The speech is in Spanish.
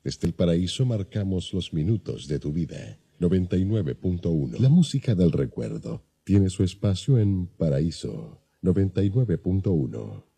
Desde el paraíso marcamos los minutos de tu vida. 99.1. La música del recuerdo tiene su espacio en Paraíso 99.1.